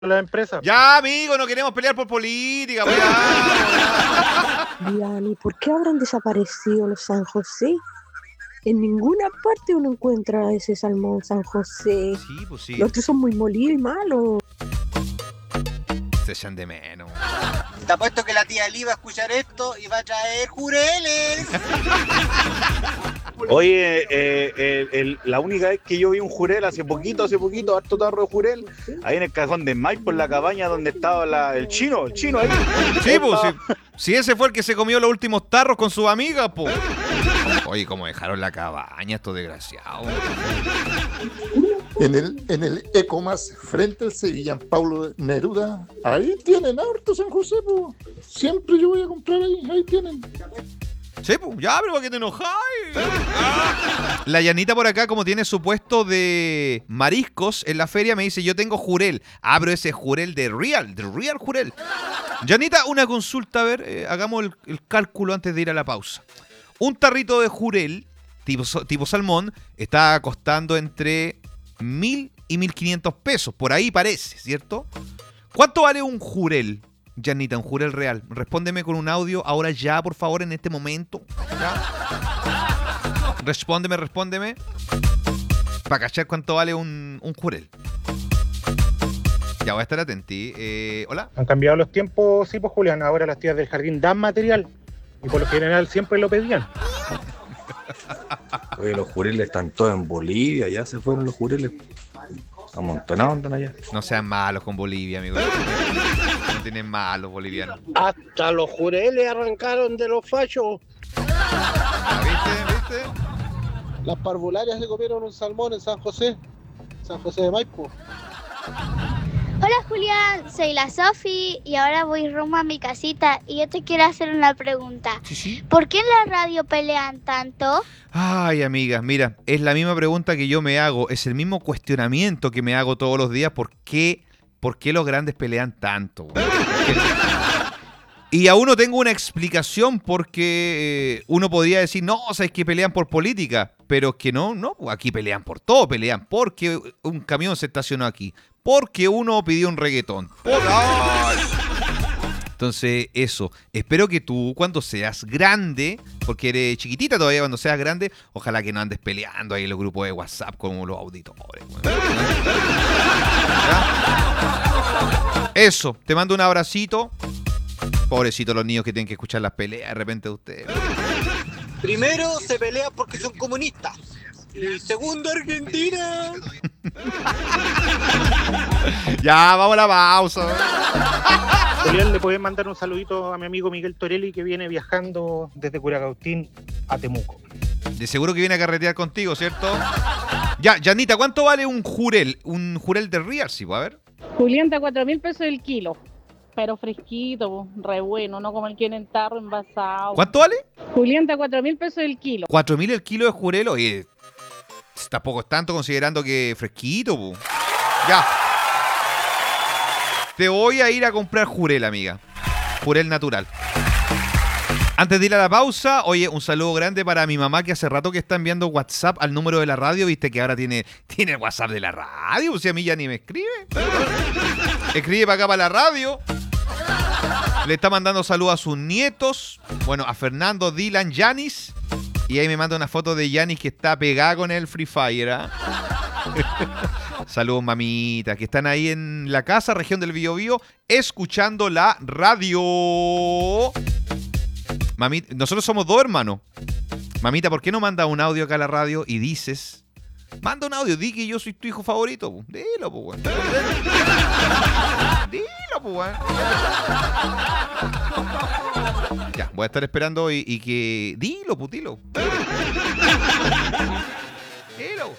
la empresa. Ya, amigo, no queremos pelear por política. Pues, Diana, ¿y por qué habrán desaparecido los San José? En ninguna parte uno encuentra ese salmón San José. Sí, pues sí. Los otros son muy molidos y malos. Se echan de menos. Te apuesto que la tía Eli va a escuchar esto y va a traer jureles. Oye, la única vez que yo vi un jurel hace poquito, harto tarro de jurel, ahí en el cajón de Mike, por la cabaña donde estaba el chino ahí. Sí, pues, si ese fue el que se comió los últimos tarros con sus amigas, pues. Oye, cómo dejaron la cabaña estos desgraciados. En el Ecomas, frente al Sevilla, Paulo Neruda, ahí tienen harto San José, po. Siempre yo voy a comprar ahí tienen. Sí, pues, ya, pero ¿para qué te enojáis? La Yanita por acá, como tiene su puesto de mariscos en la feria, me dice, yo tengo jurel. Pero ese jurel de real jurel. Yanita, una consulta, a ver, hagamos el cálculo antes de ir a la pausa. Un tarrito de jurel, tipo salmón, está costando entre 1.000 y 1.500 pesos. Por ahí parece, ¿cierto? ¿Cuánto vale un jurel, Yanita, un jurel real? Respóndeme con un audio ahora ya, por favor, en este momento. ¿Ya? Respóndeme. Para cachar cuánto vale un jurel. Ya voy a estar atenti. Hola. Han cambiado los tiempos, sí, pues Julián. Ahora las tías del jardín dan material. Y por lo general siempre lo pedían. Oye, los jureles están todos en Bolivia, ya se fueron los jureles. Amontonados andan allá. No sean malos con Bolivia, amigo. No tienen malos bolivianos. Hasta los jureles arrancaron de los fachos. ¿Viste? Las parvularias se comieron un salmón en San José de Maipo. Hola Julián, soy la Sofi y ahora voy rumbo a mi casita y yo te quiero hacer una pregunta. Sí. ¿Por qué en la radio pelean tanto? Ay, amiga, mira, es la misma pregunta que yo me hago, es el mismo cuestionamiento que me hago todos los días, ¿por qué los grandes pelean tanto? Y aún no tengo una explicación porque uno podría decir, no, o sea, es que pelean por política, pero que no, aquí pelean por todo, pelean porque un camión se estacionó aquí, porque uno pidió un reggaetón. Entonces, eso. Espero que tú, cuando seas grande, porque eres chiquitita todavía, cuando seas grande, ojalá que no andes peleando ahí en los grupos de WhatsApp como los auditores. ¿Ya? Eso, te mando un abracito. Pobrecitos los niños que tienen que escuchar las peleas de repente de ustedes. Primero se pelea porque son comunistas. Y segundo, Argentina. Ya, vamos a la pausa. Julián, le puedes mandar un saludito a mi amigo Miguel Torelli, que viene viajando desde Curacautín a Temuco. De seguro que viene a carretear contigo, ¿cierto? Ya, Janita, ¿cuánto vale un jurel? Un jurel de real, sí, a ver. Julián, está 4.000 pesos el kilo. Pero fresquito, re bueno, no como el que viene en tarro envasado. ¿Cuánto vale? Julián, está 4.000 pesos el kilo. 4.000 el kilo de jurel, oye, tampoco es tanto considerando que fresquito, po. Ya. Te voy a ir a comprar jurel, amiga. Jurel natural. Antes de ir a la pausa, oye, un saludo grande para mi mamá que hace rato que está enviando WhatsApp al número de la radio. Viste que ahora tiene el WhatsApp de la radio. O sea, a mí ya ni me escribe. Escribe para acá para la radio. Le está mandando saludos a sus nietos. Bueno, a Fernando, Dylan, Yanis. Y ahí me manda una foto de Yanis que está pegada con el Free Fire. ¿Eh? Saludos, mamita, que están ahí en la casa, región del Biobío, escuchando la radio. Mami, nosotros somos dos hermanos. Mamita, ¿por qué no manda un audio acá a la radio y dices? Manda un audio, di que yo soy tu hijo favorito. Po. Dilo, pues, weón. Dilo, pues, weón. Ya, voy a estar esperando y que... Dilo, putilo. Dilo.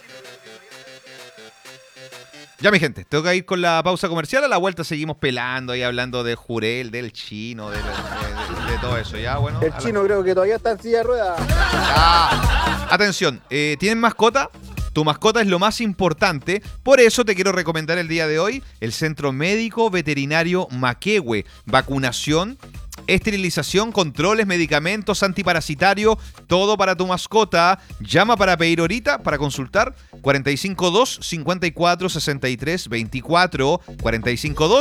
Ya, mi gente, tengo que ir con la pausa comercial. A la vuelta seguimos pelando ahí, hablando del jurel, del chino, de todo eso. Ya, bueno. El chino creo que todavía está en silla de ruedas. Ya. Atención, ¿tienen mascota? Tu mascota es lo más importante. Por eso te quiero recomendar el día de hoy el Centro Médico Veterinario Maquehue. Vacunación esterilización, controles, medicamentos, antiparasitario, todo para tu mascota. Llama para pedir ahorita, para consultar, 452-54-63-24, 452